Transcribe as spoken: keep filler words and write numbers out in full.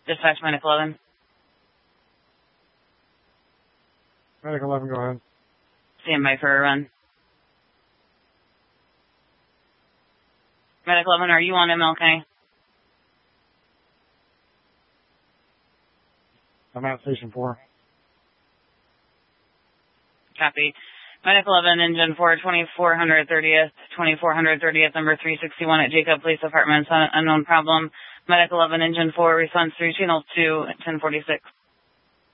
Dispatch Medic eleven. Medic eleven, go ahead. Stand by for a run. Medic eleven, are you on M L K? I'm at Station four. Copy. Medic eleven, Engine four, twenty-four thirtieth, twenty-four thirtieth, number three sixty-one at Jacob Police Department, unknown problem. Medic eleven, Engine four, response through Channel two, ten forty-six.